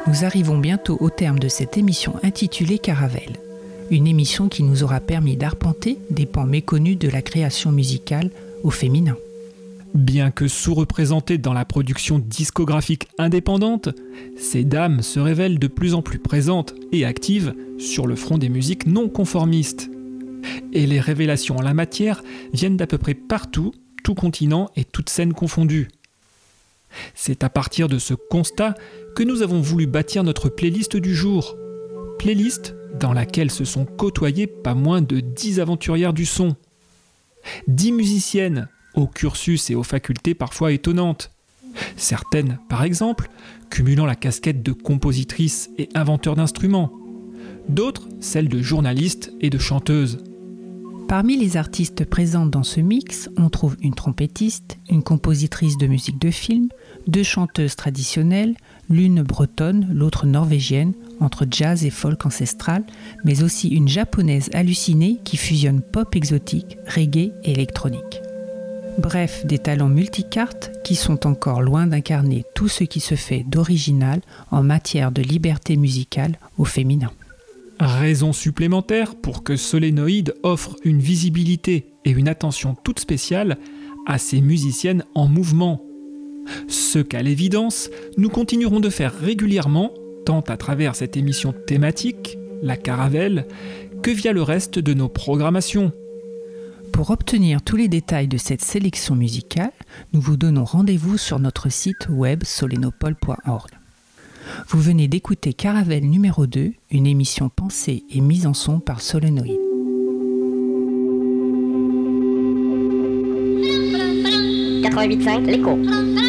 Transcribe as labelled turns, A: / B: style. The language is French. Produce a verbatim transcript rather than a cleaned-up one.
A: Nous arrivons bientôt au terme de cette émission intitulée Caravelle. Une émission qui nous aura permis d'arpenter des pans méconnus de la création musicale au féminin.
B: Bien que sous-représentées dans la production discographique indépendante, ces dames se révèlent de plus en plus présentes et actives sur le front des musiques non conformistes. Et les révélations en la matière viennent d'à peu près partout, tout continent et toutes scènes confondues. C'est à partir de ce constat que nous avons voulu bâtir notre playlist du jour. Playlist dans laquelle se sont côtoyées pas moins de dix aventurières du son. dix musiciennes, au cursus et aux facultés parfois étonnantes. Certaines, par exemple, cumulant la casquette de compositrice et inventeur d'instruments. D'autres, celle de journaliste et de chanteuse.
A: Parmi les artistes présentes dans ce mix, on trouve une trompettiste, une compositrice de musique de film, deux chanteuses traditionnelles, l'une bretonne, l'autre norvégienne, entre jazz et folk ancestral, mais aussi une japonaise hallucinée qui fusionne pop exotique, reggae et électronique. Bref, des talents multicartes qui sont encore loin d'incarner tout ce qui se fait d'original en matière de liberté musicale au féminin.
B: Raison supplémentaire pour que Solénoïde offre une visibilité et une attention toute spéciale à ces musiciennes en mouvement. Ce qu'à l'évidence, nous continuerons de faire régulièrement, tant à travers cette émission thématique, la Caravelle, que via le reste de nos programmations.
A: Pour obtenir tous les détails de cette sélection musicale, nous vous donnons rendez-vous sur notre site web solenopole point org. Vous venez d'écouter Caravelle numéro deux, une émission pensée et mise en son par Solénoïde.
C: quatre-vingt-huit virgule cinq, l'écho.